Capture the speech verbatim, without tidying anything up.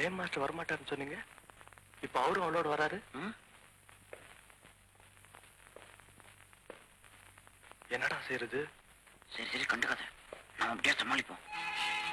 Jayan master வரமாட்டாருன்னு சொன்னீங்க, இப்ப அவரும் அவளோட வராரு. என்னடா செய்யறது? சரி சரி கண்டுக்காத, நாம் அப்படியே சமாளிப்போம்.